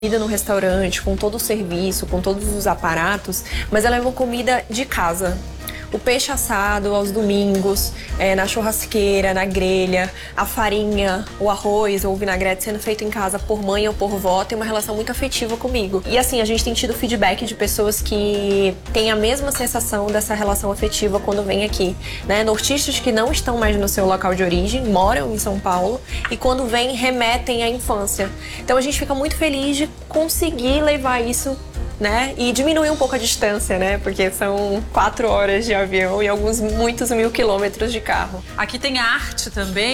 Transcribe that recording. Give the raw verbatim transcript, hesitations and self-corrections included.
comida no restaurante, com todo o serviço, com todos os aparatos, mas ela é uma comida de casa. O peixe assado aos domingos, é, na churrasqueira, na grelha, a farinha, o arroz ou o vinagrete sendo feito em casa por mãe ou por vó tem uma relação muito afetiva comigo. E assim, a gente tem tido feedback de pessoas que têm a mesma sensação dessa relação afetiva quando vêm aqui, né? Nortistas que não estão mais no seu local de origem, moram em São Paulo e quando vêm remetem à infância. Então a gente fica muito feliz de conseguir levar isso, né? E diminuir um pouco a distância, né? Porque são quatro horas de avião e alguns muitos mil quilômetros de carro. Aqui tem arte também.